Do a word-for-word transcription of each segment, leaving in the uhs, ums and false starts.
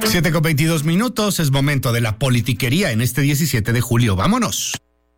siete con veintidós minutos, es momento de la politiquería en este diecisiete de julio. ¡Vámonos!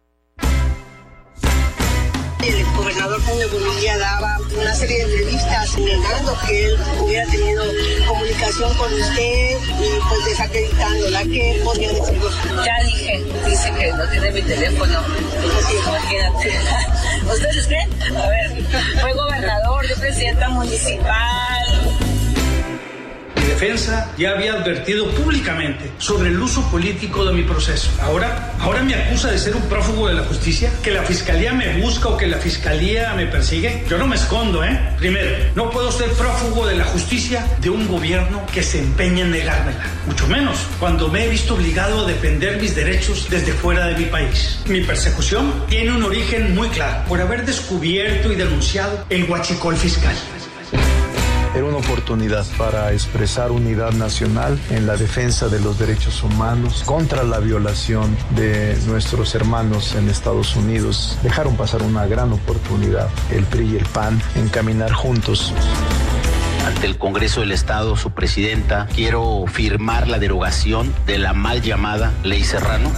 El gobernador Jaime Bonilla daba una serie de entrevistas negando que él hubiera tenido comunicación con usted y pues desacreditándola. ¿Qué podría decirnos? Ya dije, dice que no tiene mi teléfono. Así, imagínate. ¿Ustedes creen? A ver, fue gobernador, yo presidenta municipal. Mi defensa ya había advertido públicamente sobre el uso político de mi proceso. Ahora, ahora me acusa de ser un prófugo de la justicia, que la fiscalía me busca o que la fiscalía me persigue. Yo no me escondo, ¿eh? Primero, no puedo ser prófugo de la justicia de un gobierno que se empeña en negármela. Mucho menos cuando me he visto obligado a defender mis derechos desde fuera de mi país. Mi persecución tiene un origen muy claro, por haber descubierto y denunciado el huachicol fiscal. Era una oportunidad para expresar unidad nacional en la defensa de los derechos humanos contra la violación de nuestros hermanos en Estados Unidos. Dejaron pasar una gran oportunidad, el P R I y el P A N, en caminar juntos. Ante el Congreso del Estado, su presidenta, quiero firmar la derogación de la mal llamada Ley Serrano.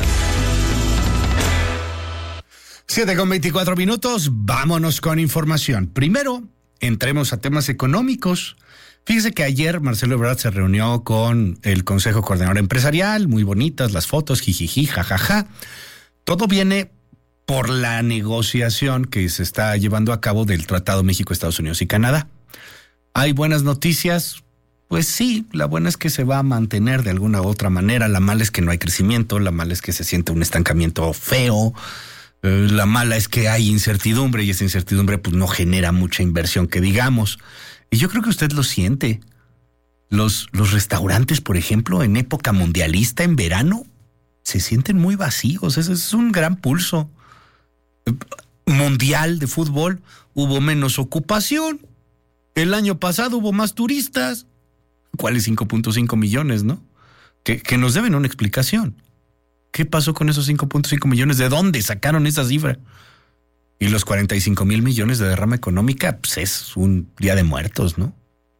siete con veinticuatro minutos, vámonos con información. Primero, entremos a temas económicos. Fíjese que ayer Marcelo Ebrard se reunió con el Consejo Coordinador Empresarial, muy bonitas las fotos, jijiji, jajaja. Todo viene por la negociación que se está llevando a cabo del Tratado México, Estados Unidos y Canadá. ¿Hay buenas noticias? Pues sí, la buena es que se va a mantener de alguna u otra manera. La mala es que no hay crecimiento, la mala es que se siente un estancamiento feo. La mala es que hay incertidumbre y esa incertidumbre pues no genera mucha inversión que digamos. Y yo creo que usted lo siente. Los, los restaurantes, por ejemplo, en época mundialista, en verano, se sienten muy vacíos. Ese es un gran pulso. Mundial de fútbol, hubo menos ocupación. El año pasado hubo más turistas. ¿Cuáles cinco punto cinco millones, no? Que, que nos deben una explicación. ¿Qué pasó con esos cinco punto cinco millones? ¿De dónde sacaron esa cifra? Y los cuarenta y cinco mil millones de derrama económica, pues es un día de muertos, ¿no?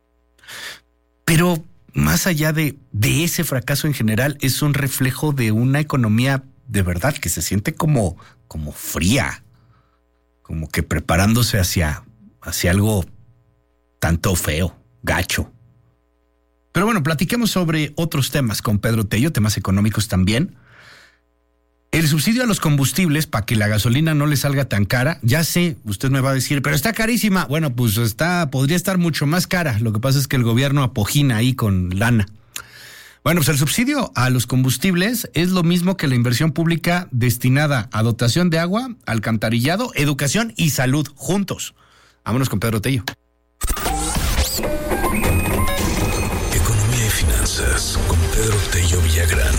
Pero más allá de, de ese fracaso en general, es un reflejo de una economía de verdad que se siente como, como fría, como que preparándose hacia, hacia algo tanto feo, gacho. Pero bueno, platiquemos sobre otros temas con Pedro Tello, temas económicos también. El subsidio a los combustibles para que la gasolina no le salga tan cara, ya sé, usted me va a decir, pero está carísima. Bueno, pues está, podría estar mucho más cara. Lo que pasa es que el gobierno apojina ahí con lana. Bueno, pues el subsidio a los combustibles es lo mismo que la inversión pública destinada a dotación de agua, alcantarillado, educación y salud, juntos. Vámonos con Pedro Tello. Economía y finanzas con Pedro Tello Villagrán.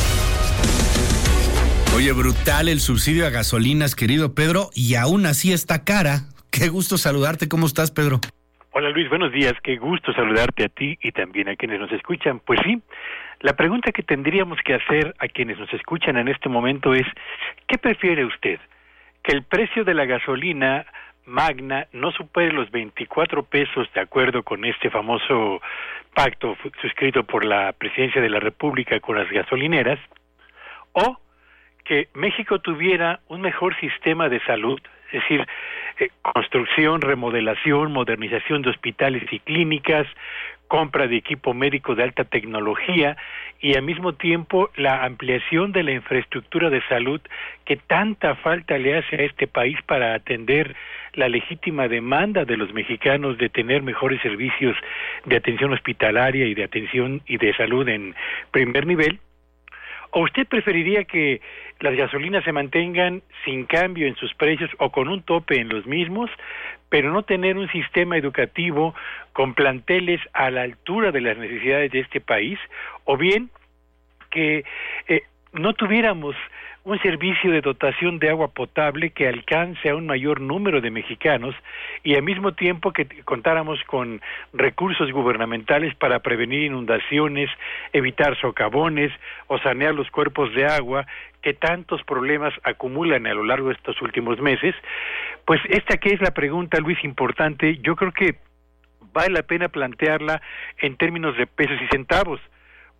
Oye, brutal el subsidio a gasolinas, querido Pedro, y aún así está cara. Qué gusto saludarte. ¿Cómo estás, Pedro? Hola, Luis. Buenos días. Qué gusto saludarte a ti y también a quienes nos escuchan. Pues sí, la pregunta que tendríamos que hacer a quienes nos escuchan en este momento es, ¿qué prefiere usted? ¿Que el precio de la gasolina magna no supere los veinticuatro pesos de acuerdo con este famoso pacto suscrito por la Presidencia de la República con las gasolineras? ¿O que México tuviera un mejor sistema de salud, es decir, eh, construcción, remodelación, modernización de hospitales y clínicas, compra de equipo médico de alta tecnología y al mismo tiempo la ampliación de la infraestructura de salud que tanta falta le hace a este país para atender la legítima demanda de los mexicanos de tener mejores servicios de atención hospitalaria y de atención y de salud en primer nivel? ¿O usted preferiría que las gasolinas se mantengan sin cambio en sus precios o con un tope en los mismos, pero no tener un sistema educativo con planteles a la altura de las necesidades de este país? ¿O bien que eh, no tuviéramos un servicio de dotación de agua potable que alcance a un mayor número de mexicanos y al mismo tiempo que contáramos con recursos gubernamentales para prevenir inundaciones, evitar socavones o sanear los cuerpos de agua que tantos problemas acumulan a lo largo de estos últimos meses? Pues esta que es la pregunta, Luis, importante, yo creo que vale la pena plantearla en términos de pesos y centavos,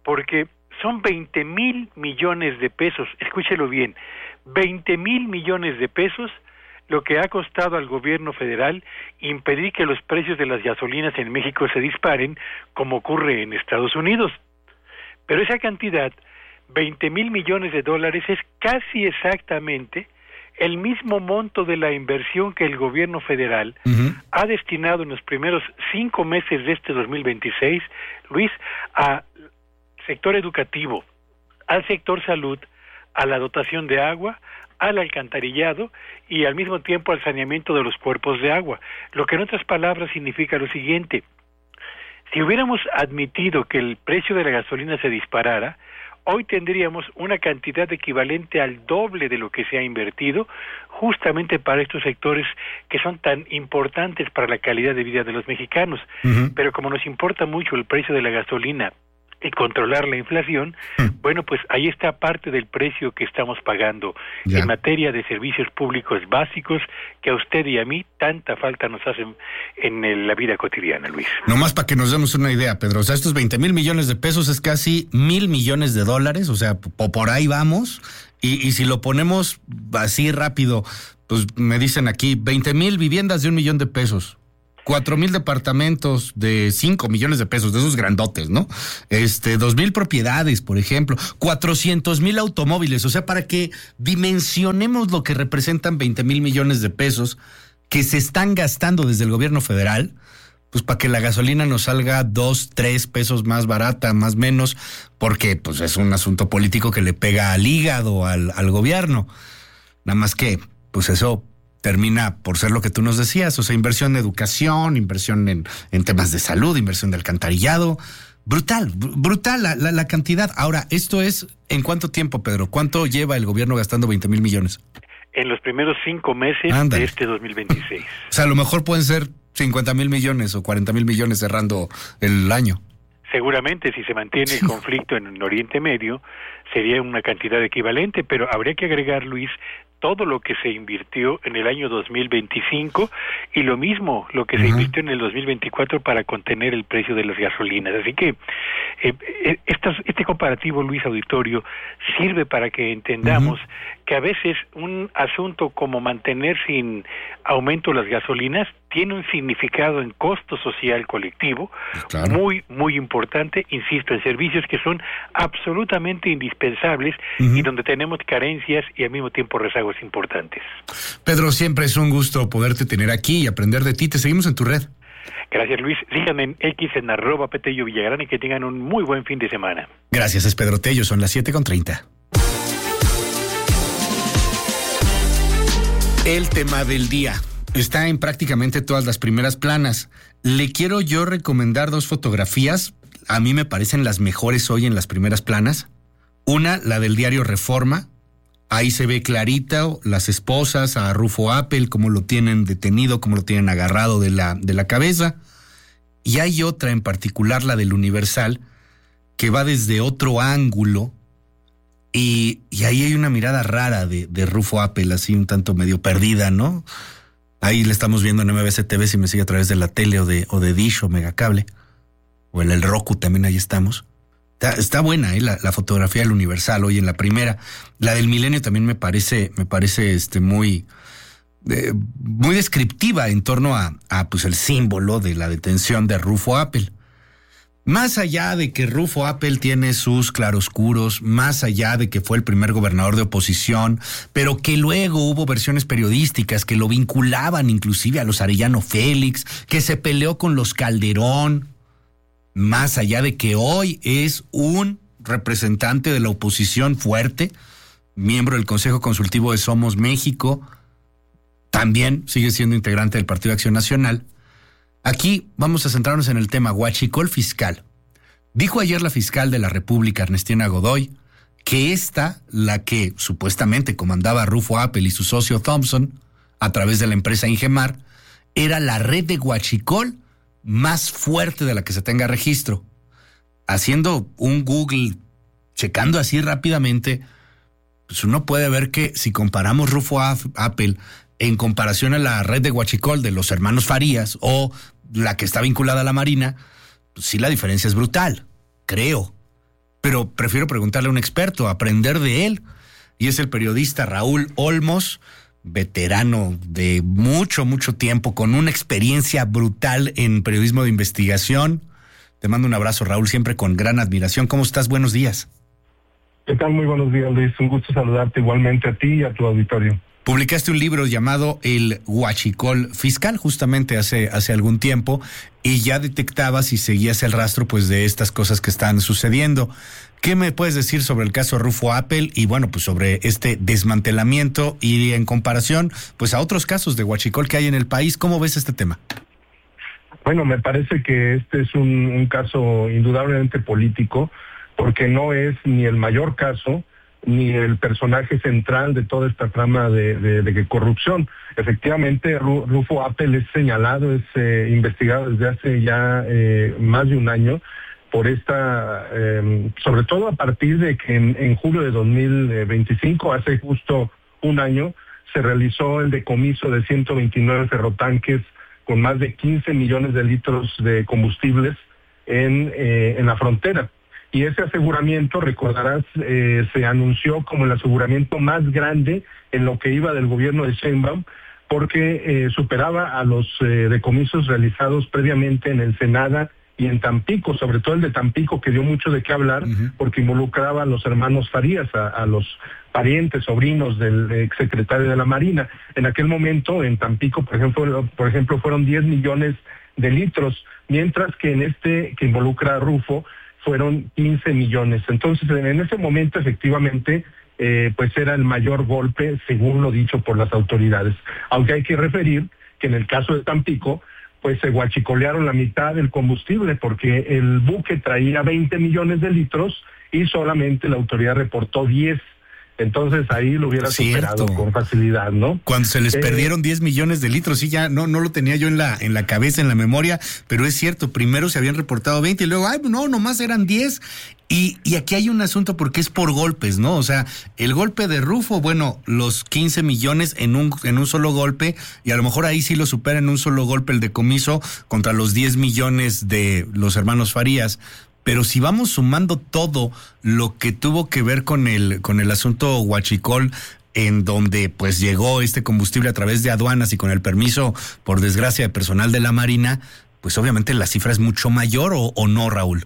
porque son veinte mil millones de pesos, escúchelo bien, veinte mil millones de pesos lo que ha costado al gobierno federal impedir que los precios de las gasolinas en México se disparen como ocurre en Estados Unidos. Pero esa cantidad, veinte mil millones de dólares, es casi exactamente el mismo monto de la inversión que el gobierno federal uh-huh. ha destinado en los primeros cinco meses de este dos mil veintiséis, Luis, a sector educativo, al sector salud, a la dotación de agua, al alcantarillado y al mismo tiempo al saneamiento de los cuerpos de agua. Lo que en otras palabras significa lo siguiente: si hubiéramos admitido que el precio de la gasolina se disparara, hoy tendríamos una cantidad equivalente al doble de lo que se ha invertido justamente para estos sectores que son tan importantes para la calidad de vida de los mexicanos. Uh-huh. Pero como nos importa mucho el precio de la gasolina y controlar la inflación, uh-huh. bueno, pues ahí está parte del precio que estamos pagando ya. en materia de servicios públicos básicos que a usted y a mí tanta falta nos hacen en el, la vida cotidiana, Luis. Nomás para que nos demos una idea, Pedro, o sea, estos veinte mil millones de pesos es casi mil millones de dólares, o sea, po- por ahí vamos, y, y si lo ponemos así rápido, pues me dicen aquí, veinte mil viviendas de un millón de pesos. Cuatro mil departamentos de cinco millones de pesos, de esos grandotes, ¿no? Este, dos mil propiedades, por ejemplo, cuatrocientos mil automóviles, o sea, para que dimensionemos lo que representan veinte mil millones de pesos que se están gastando desde el gobierno federal, pues para que la gasolina nos salga dos, tres pesos más barata, más menos, porque pues es un asunto político que le pega al hígado, al, al gobierno. Nada más que, pues eso termina por ser lo que tú nos decías, o sea, inversión en educación, inversión en, en temas de salud, inversión de alcantarillado. Brutal, br- brutal la, la, la cantidad. Ahora, esto es, ¿en cuánto tiempo, Pedro? ¿Cuánto lleva el gobierno gastando veinte mil millones? En los primeros cinco meses Ándale. de este dos mil veintiséis. O sea, a lo mejor pueden ser cincuenta mil millones o cuarenta mil millones cerrando el año. Seguramente, si se mantiene el conflicto en Oriente Medio, sería una cantidad equivalente, pero habría que agregar, Luis, todo lo que se invirtió en el año dos mil veinticinco y lo mismo lo que uh-huh. se invirtió en el dos mil veinticuatro para contener el precio de las gasolinas. Así que eh, estas, este comparativo, Luis Auditorio, sirve para que entendamos uh-huh. que a veces un asunto como mantener sin aumento las gasolinas tiene un significado en costo social colectivo claro. muy, muy importante, insisto, en servicios que son absolutamente indispensables uh-huh. y donde tenemos carencias y al mismo tiempo rezagos importantes. Pedro, siempre es un gusto poderte tener aquí y aprender de ti. Te seguimos en tu red. Gracias, Luis. Síganme en X en arroba Petello Villagrán y que tengan un muy buen fin de semana. Gracias, es Pedro Tello. Son las siete con treinta. El tema del día está en prácticamente todas las primeras planas. Le quiero yo recomendar dos fotografías. A mí me parecen las mejores hoy en las primeras planas. Una, la del diario Reforma. Ahí se ve clarita las esposas, a Rufo Appel, cómo lo tienen detenido, cómo lo tienen agarrado de la, de la cabeza. Y hay otra en particular, la del Universal, que va desde otro ángulo. Y, y ahí hay una mirada rara de, de Rufo Appel, así un tanto medio perdida, ¿no? Ahí le estamos viendo en M B C T V, si me sigue a través de la tele o de, o de Dish o Megacable. O en el Roku también ahí estamos. Está, está buena, ¿eh? La, la fotografía del Universal hoy en la primera. La del Milenio también me parece, me parece este muy, eh, muy descriptiva en torno a, a pues el símbolo de la detención de Rufo Appel. Más allá de que Rufo Appel tiene sus claroscuros, más allá de que fue el primer gobernador de oposición, pero que luego hubo versiones periodísticas que lo vinculaban inclusive a los Arellano Félix, que se peleó con los Calderón, más allá de que hoy es un representante de la oposición fuerte, miembro del Consejo Consultivo de Somos México, también sigue siendo integrante del Partido de Acción Nacional. Aquí vamos a centrarnos en el tema huachicol fiscal. Dijo ayer la fiscal de la República, Ernestina Godoy, que esta, la que supuestamente comandaba Rufo Appel y su socio Thompson, a través de la empresa Ingemar, era la red de huachicol más fuerte de la que se tenga registro. Haciendo un Google, checando así rápidamente, pues uno puede ver que si comparamos Rufo Appel en comparación a la red de huachicol de los hermanos Farías o la que está vinculada a la Marina, pues sí la diferencia es brutal, creo. pero prefiero preguntarle a un experto, aprender de él. Y es el periodista Raúl Olmos, veterano de mucho, mucho tiempo, con una experiencia brutal en periodismo de investigación. Te mando un abrazo, Raúl, siempre con gran admiración. ¿Cómo estás? Buenos días. ¿Qué tal? Muy buenos días, Luis. Un gusto saludarte igualmente a ti y a tu auditorio. Publicaste un libro llamado El Huachicol Fiscal justamente hace, hace algún tiempo y ya detectabas y seguías el rastro pues de estas cosas que están sucediendo. ¿Qué me puedes decir sobre el caso Rufo Appel y bueno, pues sobre este desmantelamiento y en comparación pues a otros casos de huachicol que hay en el país? ¿Cómo ves este tema? Bueno, me parece que este es un, un caso indudablemente político porque no es ni el mayor caso ni el personaje central de toda esta trama de, de, de corrupción. Efectivamente, Rufo Appel es señalado, es eh, investigado desde hace ya eh, más de un año por esta, eh, sobre todo a partir de que en, en julio de dos mil veinticinco, hace justo un año, se realizó el decomiso de ciento veintinueve ferrotanques con más de quince millones de litros de combustibles en, eh, en la frontera. Y ese aseguramiento, recordarás, eh, se anunció como el aseguramiento más grande en lo que iba del gobierno de Sheinbaum, porque eh, superaba a los eh, decomisos realizados previamente en Ensenada y en Tampico, sobre todo el de Tampico, que dio mucho de qué hablar, uh-huh. porque involucraba a los hermanos Farías, a, a los parientes, sobrinos del exsecretario de la Marina. En aquel momento, en Tampico, por ejemplo, por ejemplo fueron diez millones de litros, mientras que en este, que involucra a Rufo, fueron quince millones. Entonces, en ese momento, efectivamente, eh, pues era el mayor golpe, según lo dicho por las autoridades. Aunque hay que referir que en el caso de Tampico, pues se huachicolearon la mitad del combustible, porque el buque traía veinte millones de litros y solamente la autoridad reportó diez. Entonces ahí lo hubiera Cierto. superado con facilidad, ¿no? Cuando se les eh, perdieron diez millones de litros, sí, ya no no lo tenía yo en la en la cabeza, en la memoria, pero es cierto, primero se habían reportado veinte y luego, ay, no, nomás eran diez. Y, y aquí hay un asunto porque es por golpes, ¿no? O sea, el golpe de Rufo, bueno, los quince millones en un en un solo golpe, y a lo mejor ahí sí lo supera en un solo golpe el decomiso contra los diez millones de los hermanos Farías. Pero si vamos sumando todo lo que tuvo que ver con el con el asunto huachicol, en donde pues llegó este combustible a través de aduanas y con el permiso, por desgracia, de personal de la Marina, pues obviamente la cifra es mucho mayor, ¿o, o no, Raúl?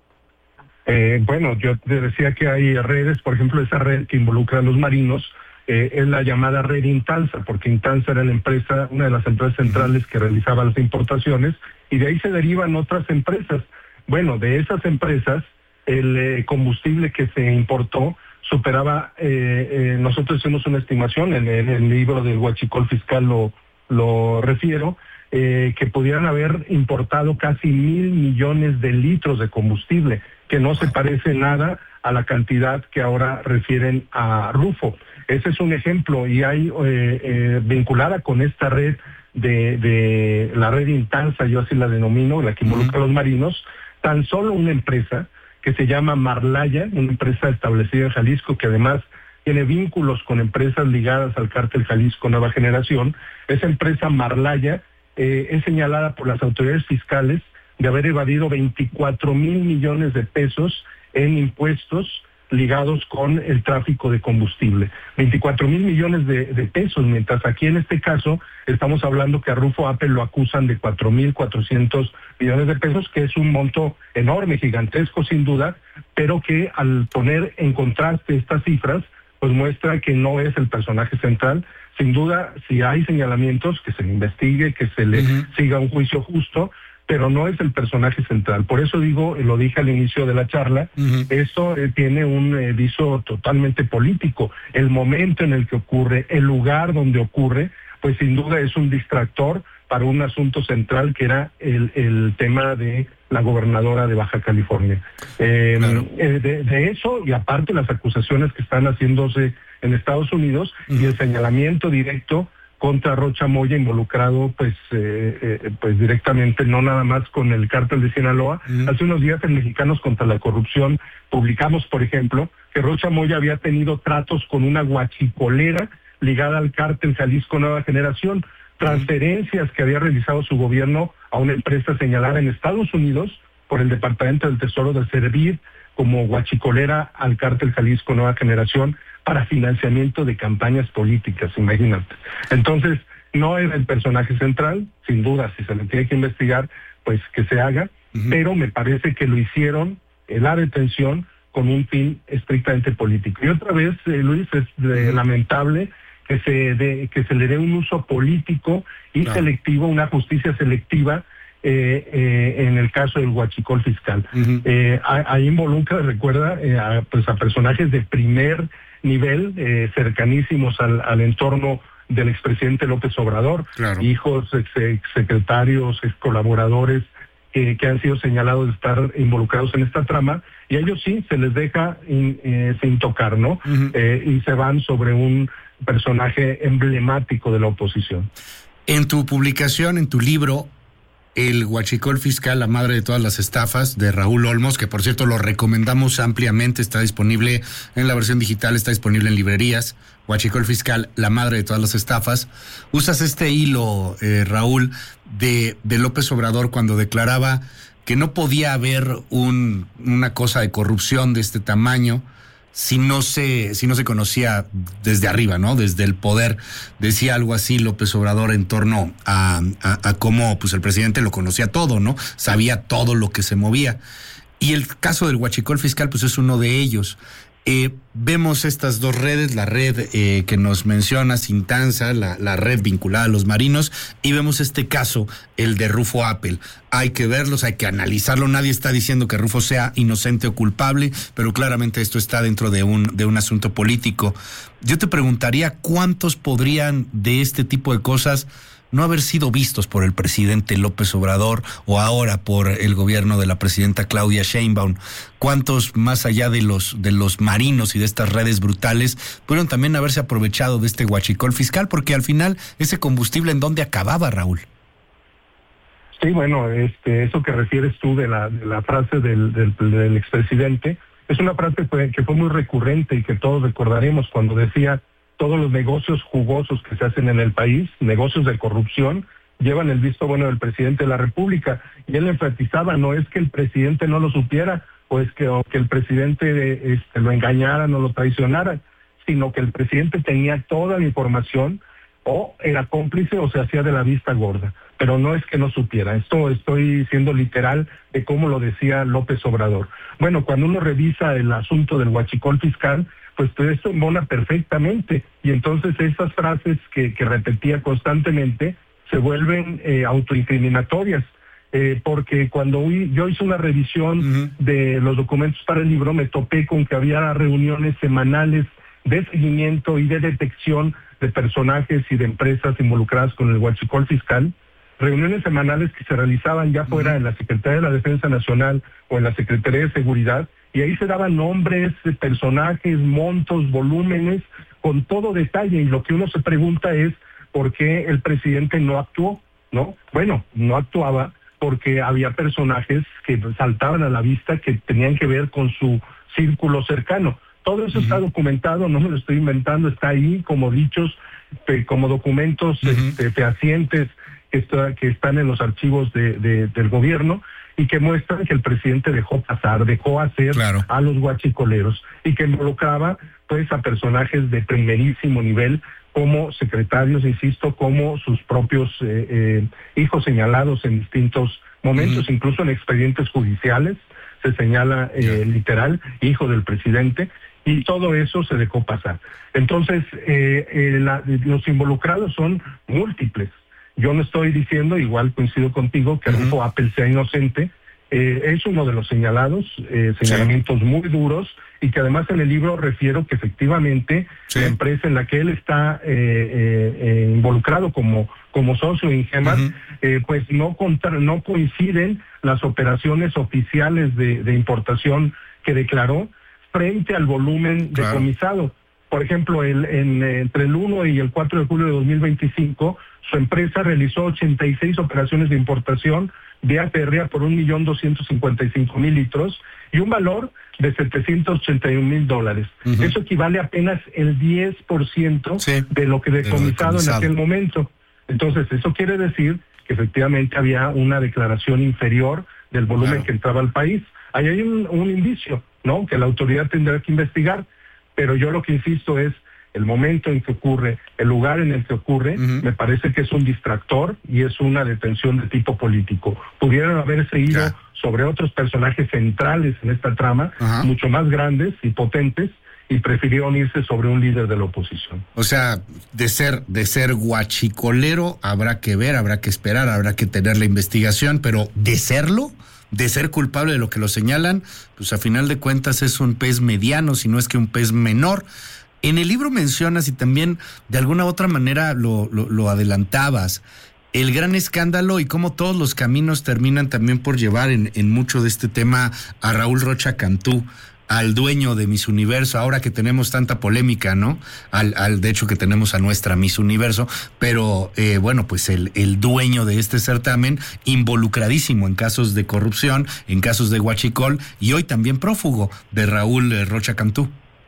Eh, bueno, yo te decía que hay redes, por ejemplo, esa red que involucra a los marinos, eh, es la llamada red Intansa, porque Intansa era la empresa, una de las empresas centrales que realizaba las importaciones, y de ahí se derivan otras empresas. Bueno, de esas empresas, el eh, combustible que se importó superaba, eh, eh, nosotros hicimos una estimación, en, en el libro del Huachicol Fiscal lo, lo refiero, eh, que pudieran haber importado casi mil millones de litros de combustible, que no se parece nada a la cantidad que ahora refieren a Rufo. Ese es un ejemplo, y hay eh, eh, vinculada con esta red de, de la red Intansa, yo así la denomino, la que involucra uh-huh. a los marinos, tan solo una empresa que se llama Marlaya, una empresa establecida en Jalisco que además tiene vínculos con empresas ligadas al cártel Jalisco Nueva Generación. Esa empresa Marlaya eh, es señalada por las autoridades fiscales de haber evadido veinticuatro mil millones de pesos en impuestos ligados con el tráfico de combustible. veinticuatro mil millones de, de pesos, mientras aquí en este caso estamos hablando que a Rufo Appel lo acusan de cuatro mil cuatrocientos millones de pesos, que es un monto enorme, gigantesco sin duda, pero que al poner en contraste estas cifras, pues muestra que no es el personaje central. Sin duda, si hay señalamientos, que se le investigue, que se le uh-huh. siga un juicio justo, pero no es el personaje central. Por eso digo, lo dije al inicio de la charla, uh-huh. esto eh, tiene un eh, viso totalmente político. El momento en el que ocurre, el lugar donde ocurre, pues sin duda es un distractor para un asunto central que era el, el tema de la gobernadora de Baja California. Eh, claro. eh, de, de eso, y aparte las acusaciones que están haciéndose en Estados Unidos, uh-huh. y el señalamiento directo contra Rocha Moya, involucrado pues eh, eh, pues directamente, no nada más con el cártel de Sinaloa. Uh-huh. Hace unos días en Mexicanos contra la Corrupción publicamos, por ejemplo, que Rocha Moya había tenido tratos con una huachicolera ligada al cártel Jalisco Nueva Generación, transferencias que había realizado su gobierno a una empresa señalada en Estados Unidos por el Departamento del Tesoro de servir como guachicolera al Cártel Jalisco Nueva Generación para financiamiento de campañas políticas, imagínate. Entonces, no era el personaje central, sin duda, si se le tiene que investigar, pues que se haga, uh-huh. pero me parece que lo hicieron en la detención con un fin estrictamente político. Y otra vez, eh, Luis, es de, uh-huh. lamentable que se de, que se le dé un uso político y no. selectivo, una justicia selectiva eh, eh, en el caso del huachicol fiscal. Uh-huh. Eh, ahí involucra, recuerda, eh, a, pues a personajes de primer nivel, eh, cercanísimos al, al entorno del expresidente López Obrador, claro. hijos, ex, ex secretarios, ex colaboradores eh, que han sido señalados de estar involucrados en esta trama, y a ellos sí se les deja in, eh, sin tocar, ¿no? Uh-huh. Eh, y se van sobre un personaje emblemático de la oposición. En tu publicación, en tu libro, El huachicol fiscal, la madre de todas las estafas, de Raúl Olmos, que por cierto lo recomendamos ampliamente, está disponible en la versión digital, está disponible en librerías. Huachicol fiscal, la madre de todas las estafas. Usas este hilo, eh, Raúl, de, de López Obrador cuando declaraba que no podía haber un, una cosa de corrupción de este tamaño si no se si no se conocía desde arriba, ¿no? Desde el poder. Decía algo así López Obrador en torno a, a, a cómo pues el presidente lo conocía todo, ¿no? Sabía todo lo que se movía. Y el caso del huachicol fiscal pues es uno de ellos. Eh, vemos estas dos redes, la red eh, que nos menciona Intanza, la, la red vinculada a los marinos, y vemos este caso, el de Rufo Appel. Hay que verlos, hay que analizarlo. Nadie está diciendo que Rufo sea inocente o culpable, pero claramente esto está dentro de un, de un asunto político. Yo te preguntaría, ¿cuántos podrían de este tipo de cosas no haber sido vistos por el presidente López Obrador o ahora por el gobierno de la presidenta Claudia Sheinbaum? ¿Cuántos, más allá de los de los marinos y de estas redes brutales, pudieron también haberse aprovechado de este huachicol fiscal? Porque al final, ese combustible, ¿en dónde acababa, Raúl? Sí, bueno, este, eso que refieres tú de la, de la frase del, del, del expresidente, es una frase que fue, que fue muy recurrente y que todos recordaremos cuando decía: todos los negocios jugosos que se hacen en el país, negocios de corrupción, llevan el visto bueno del presidente de la República. Y él enfatizaba, no es que el presidente no lo supiera, o es que, o que el presidente este, lo engañara, no lo traicionara, sino que el presidente tenía toda la información, o era cómplice o se hacía de la vista gorda. Pero no es que no supiera. Esto estoy siendo literal de cómo lo decía López Obrador. Bueno, cuando uno revisa el asunto del huachicol fiscal, pues esto embona perfectamente, y entonces esas frases que, que repetía constantemente se vuelven eh, autoincriminatorias, eh, porque cuando yo hice una revisión uh-huh. de los documentos para el libro, me topé con que había reuniones semanales de seguimiento y de detección de personajes y de empresas involucradas con el huachicol fiscal, reuniones semanales que se realizaban ya fuera uh-huh. en la Secretaría de la Defensa Nacional o en la Secretaría de Seguridad, y ahí se daban nombres, personajes, montos, volúmenes, con todo detalle, y lo que uno se pregunta es por qué el presidente no actuó, ¿no? Bueno, no actuaba porque había personajes que saltaban a la vista que tenían que ver con su círculo cercano. Todo eso uh-huh. está documentado, no me lo estoy inventando, está ahí como dichos, como documentos uh-huh. este, fehacientes que, está, que están en los archivos de, de, del gobierno, y que muestran que el presidente dejó pasar, dejó hacer claro. a los huachicoleros, y que involucraba pues a personajes de primerísimo nivel, como secretarios, insisto, como sus propios eh, eh, hijos señalados en distintos momentos, uh-huh. incluso en expedientes judiciales se señala eh, yeah. literal, hijo del presidente, y todo eso se dejó pasar. Entonces, eh, eh, la, los involucrados son múltiples. Yo no estoy diciendo, igual coincido contigo, que uh-huh. Rufo Appel sea inocente. Eh, es uno de los señalados, eh, señalamientos sí. muy duros, y que además en el libro refiero que efectivamente sí. la empresa en la que él está eh, eh, eh, involucrado como, como socio en Ingemas, uh-huh. eh, pues no, contra, no coinciden las operaciones oficiales de, de importación que declaró frente al volumen claro. decomisado. Por ejemplo, el, en, entre el uno y el cuatro de julio de dos mil veinticinco, su empresa realizó ochenta y seis operaciones de importación vía férrea por un millón doscientos cincuenta y cinco mil litros y un valor de setecientos ochenta y un mil dólares. Uh-huh. Eso equivale a apenas el diez por ciento sí, de lo que decomisado, de lo decomisado en aquel momento. Entonces, eso quiere decir que efectivamente había una declaración inferior del volumen claro. que entraba al país. Ahí hay un, un indicio, ¿no? Que la autoridad tendrá que investigar, pero yo lo que insisto es el momento en que ocurre, el lugar en el que ocurre, uh-huh. me parece que es un distractor y es una detención de tipo político. Pudieron haberse ido yeah. sobre otros personajes centrales en esta trama, uh-huh. mucho más grandes y potentes, y prefirieron irse sobre un líder de la oposición. O sea, de ser, de ser guachicolero habrá que ver, habrá que esperar, habrá que tener la investigación, pero de serlo, de ser culpable de lo que lo señalan, pues a final de cuentas es un pez mediano, si no es que un pez menor. En el libro mencionas, y también de alguna otra manera lo, lo, lo adelantabas, el gran escándalo y cómo todos los caminos terminan también por llevar en, en mucho de este tema a Raúl Rocha Cantú, al dueño de Miss Universo, ahora que tenemos tanta polémica, ¿no? Al, al de hecho que tenemos a nuestra Miss Universo, pero eh, bueno, pues el, el dueño de este certamen, involucradísimo en casos de corrupción, en casos de huachicol, y hoy también prófugo de Raúl eh, Rocha Cantú.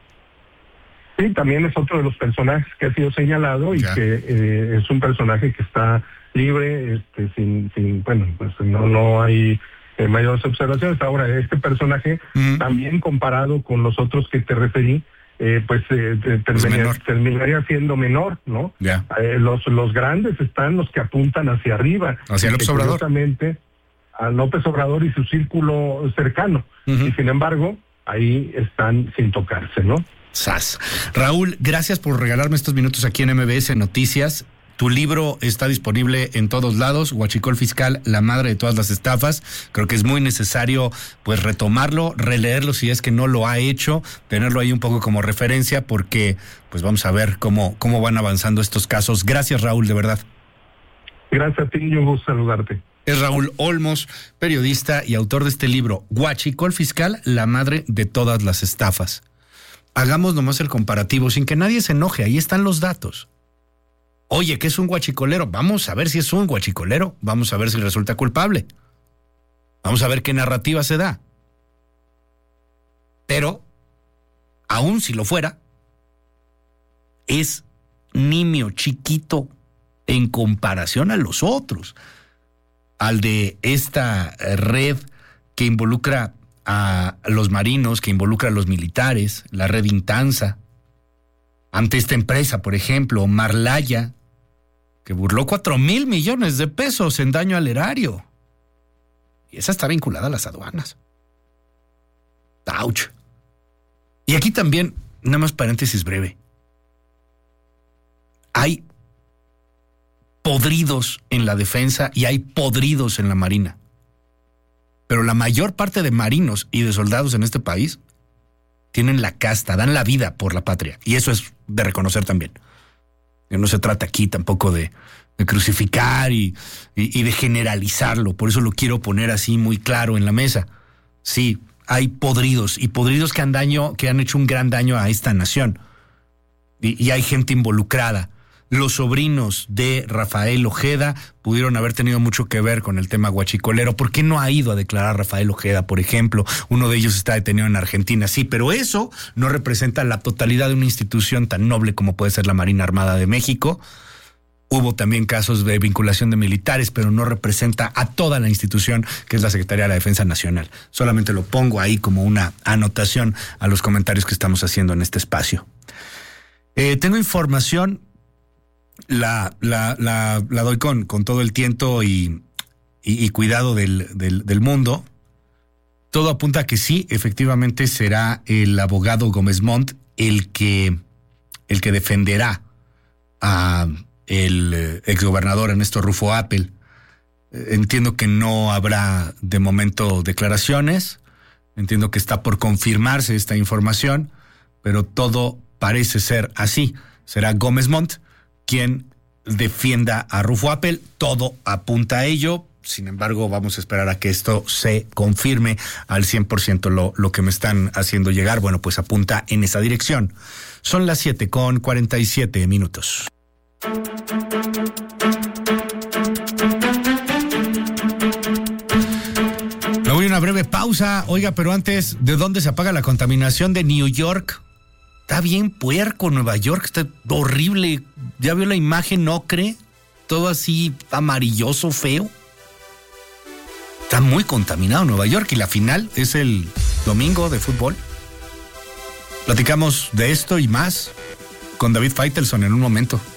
Sí, también es otro de los personajes que ha sido señalado y ya. que eh, es un personaje que está libre, este, sin, sin, bueno, pues no, no hay eh, mayores observaciones. Ahora, este personaje, uh-huh. también comparado con los otros que te referí, eh, pues eh, terminaría, terminaría siendo menor, ¿no? Ya. Eh, los, los grandes están los que apuntan hacia arriba. Hacia López Obrador. A López Obrador y su círculo cercano. Uh-huh. Y sin embargo, ahí están sin tocarse, ¿no? Sas. Raúl, gracias por regalarme estos minutos aquí en M B S Noticias. Tu libro está disponible en todos lados, Huachicol Fiscal, la madre de todas las estafas. Creo que es muy necesario pues retomarlo, releerlo si es que no lo ha hecho, tenerlo ahí un poco como referencia, porque pues vamos a ver cómo, cómo van avanzando estos casos. Gracias, Raúl, de verdad. Gracias a ti y un gusto saludarte. Es Raúl Olmos, periodista y autor de este libro, Huachicol Fiscal, la madre de todas las estafas. Hagamos nomás el comparativo sin que nadie se enoje, ahí están los datos. Oye, ¿qué es un guachicolero? Vamos a ver si es un guachicolero, vamos a ver si resulta culpable. Vamos a ver qué narrativa se da. Pero, aún si lo fuera, es nimio, chiquito, en comparación a los otros. Al de esta red que involucra a los marinos, que involucra a los militares, la red Intanza. Ante esta empresa, por ejemplo, Marlaya, que burló cuatro mil millones de pesos en daño al erario. Y esa está vinculada a las aduanas. ¡Auch! Y aquí también, nada más paréntesis breve. Hay podridos en la defensa y hay podridos en la marina. Pero la mayor parte de marinos y de soldados en este país tienen la casta, dan la vida por la patria. Y eso es de reconocer también. No se trata aquí tampoco de, de crucificar y, y, y de generalizarlo. Por eso lo quiero poner así muy claro en la mesa. Sí, hay podridos y podridos que han, daño, que han hecho un gran daño a esta nación. Y, y hay gente involucrada. Los sobrinos de Rafael Ojeda pudieron haber tenido mucho que ver con el tema guachicolero. ¿Por qué no ha ido a declarar Rafael Ojeda, por ejemplo? Uno de ellos está detenido en Argentina, sí, pero eso no representa la totalidad de una institución tan noble como puede ser la Marina Armada de México. Hubo también casos de vinculación de militares, pero no representa a toda la institución que es la Secretaría de la Defensa Nacional. Solamente lo pongo ahí como una anotación a los comentarios que estamos haciendo en este espacio. Eh, tengo información. La, la, la, la doy con, con todo el tiento y, y, y cuidado del, del, del mundo. Todo apunta a que sí, efectivamente será el abogado Gómez Montt el que, el que defenderá a el exgobernador Ernesto Rufo Appel. Entiendo que no habrá de momento declaraciones, entiendo que está por confirmarse esta información, pero todo parece ser así. Será Gómez Montt quien defienda a Rufo Appel, todo apunta a ello. Sin embargo, vamos a esperar a que esto se confirme al cien por ciento. Lo, lo que me están haciendo llegar, bueno, pues apunta en esa dirección. Son las siete con cuarenta y siete minutos. Me voy a una breve pausa. Oiga, pero antes, ¿de dónde se apaga la contaminación de New York? Está bien puerco Nueva York, está horrible. ¿Ya vio la imagen ocre? Todo así amarilloso, feo. Está muy contaminado Nueva York y la final es el domingo de fútbol. Platicamos de esto y más con David Faitelson en un momento.